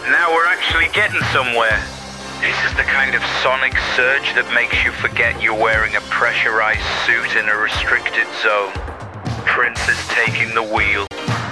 Now we're actually getting somewhere. This is the kind of sonic surge that makes you forget you're wearing a pressurized suit in a restricted zone. Prince is taking the wheel.